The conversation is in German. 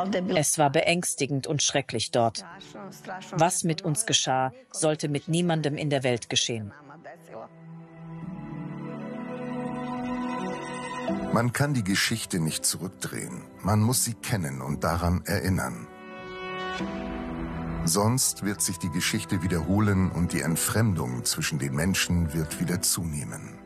Es war beängstigend und schrecklich dort. Was mit uns geschah, sollte mit niemandem in der Welt geschehen. Man kann die Geschichte nicht zurückdrehen. Man muss sie kennen und daran erinnern. Sonst wird sich die Geschichte wiederholen und die Entfremdung zwischen den Menschen wird wieder zunehmen.